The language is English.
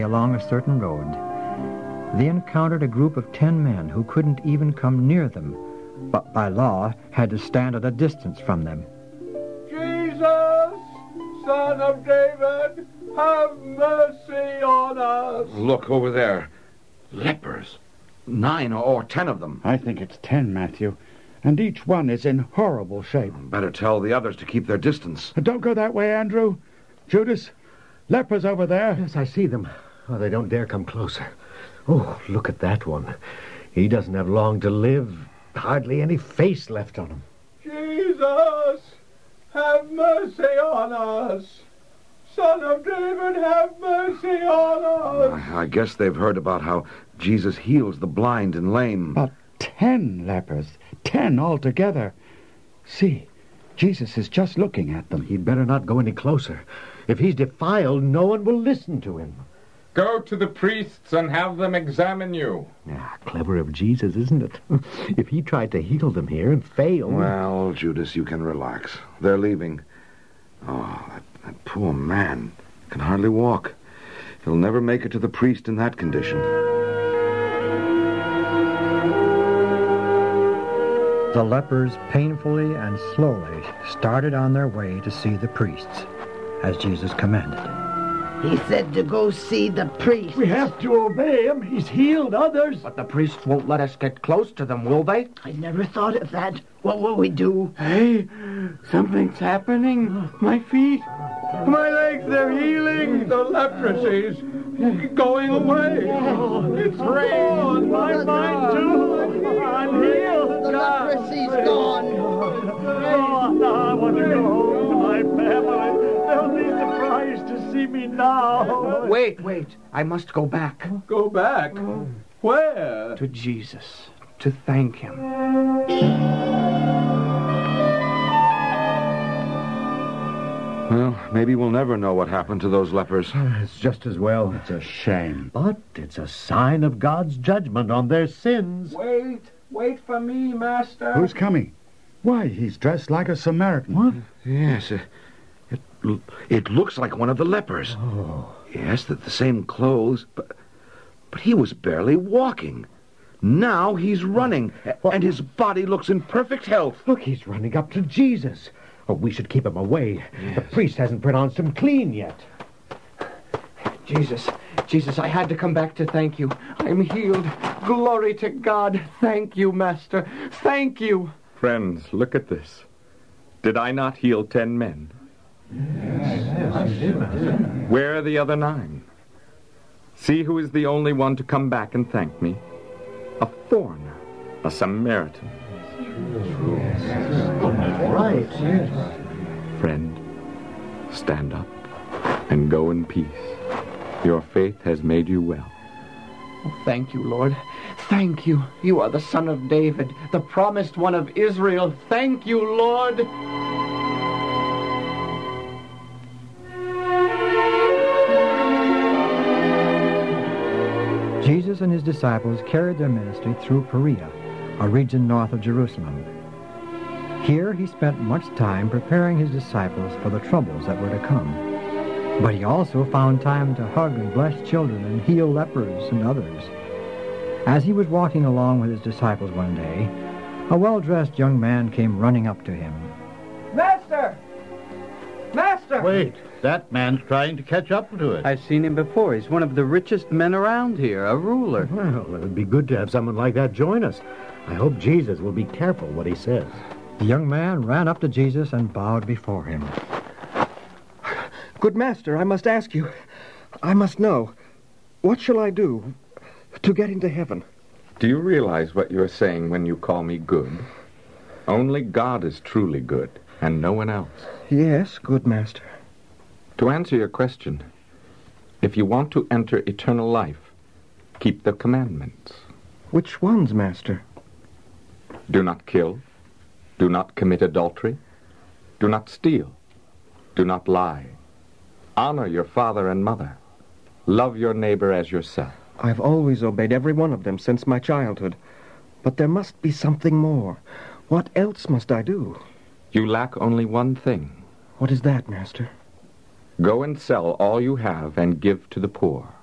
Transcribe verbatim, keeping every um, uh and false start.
along a certain road. They encountered a group of ten men who couldn't even come near them, but by law had to stand at a distance from them. Jesus, Son of David, have mercy on us. Look over there. Lepers. Nine or ten of them. I think it's ten, Matthew. And each one is in horrible shape. Better tell the others to keep their distance. Don't go that way, Andrew. Judas, lepers over there. Yes, I see them. Oh, they don't dare come closer. Oh, look at that one. He doesn't have long to live. Hardly any face left on him. Jesus, have mercy on us. Son of David, have mercy on us. I, I guess they've heard about how Jesus heals the blind and lame. But ten lepers. Ten altogether. See, Jesus is just looking at them. He'd better not go any closer. If he's defiled, no one will listen to him. Go to the priests and have them examine you. Ah, clever of Jesus, isn't it? If he tried to heal them here and failed... Well, Judas, you can relax. They're leaving. Oh, that, that poor man can hardly walk. He'll never make it to the priest in that condition. The lepers painfully and slowly started on their way to see the priests, as Jesus commanded. He said to go see the priest. We have to obey him. He's healed others. But the priests won't let us get close to them, will they? I never thought of that. What will we do? Hey, something's happening. My feet, my legs, they're healing. The leprosy's going away. It's gone. My mind, too. I'm healed. The leprosy's gone. Oh, now I want to go home to my family. They'll be surprised to see me now. Wait, wait. I must go back. Go back? Where? To Jesus. To thank him. Well, maybe we'll never know what happened to those lepers. It's just as well. It's a shame. But it's a sign of God's judgment on their sins. Wait, wait for me, Master. Who's coming? Why, he's dressed like a Samaritan. What? Yes, it, it, it looks like one of the lepers. Oh. Yes, the, the same clothes, but, but he was barely walking. Now he's running, What? and his body looks in perfect health. Look, he's running up to Jesus. Oh, we should keep him away. Yes. The priest hasn't pronounced him clean yet. Jesus, Jesus, I had to come back to thank you. I'm healed. Glory to God. Thank you, Master. Thank you. Friends, look at this. Did I not heal ten men? Yes. Where are the other nine? See who is the only one to come back and thank me. A foreigner, a Samaritan. Right. Friend, stand up and go in peace. Your faith has made you well. Oh, thank you, Lord. Thank you. You are the Son of David, the promised one of Israel. Thank you, Lord. Jesus and his disciples carried their ministry through Perea, a region north of Jerusalem. Here he spent much time preparing his disciples for the troubles that were to come. But he also found time to hug and bless children and heal lepers and others. As he was walking along with his disciples one day, a well-dressed young man came running up to him. Master! Master! Wait, that man's trying to catch up to it. I've seen him before. He's one of the richest men around here, a ruler. Well, it would be good to have someone like that join us. I hope Jesus will be careful what he says. The young man ran up to Jesus and bowed before him. Good master, I must ask you, I must know, what shall I do to get into heaven? Do you realize what you're saying when you call me good? Only God is truly good, and no one else. Yes, good master. To answer your question, if you want to enter eternal life, keep the commandments. Which ones, master? Do not kill. Do not commit adultery. Do not steal. Do not lie. Honor your father and mother. Love your neighbor as yourself. I've always obeyed every one of them since my childhood. But there must be something more. What else must I do? You lack only one thing. What is that, master? Go and sell all you have and give to the poor.